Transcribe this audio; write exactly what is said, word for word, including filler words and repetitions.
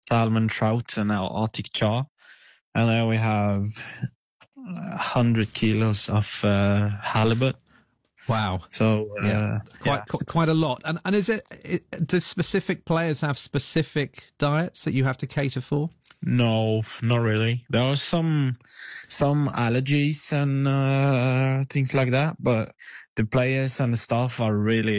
salmon, trout, and our Arctic char. And then we have one hundred kilos of uh, halibut. Wow. So, uh, yeah, quite yeah. qu- quite a lot. And and is it, it? Do specific players have specific diets that you have to cater for? No, not really. There are some some allergies and uh, things like that, but the players and the staff are really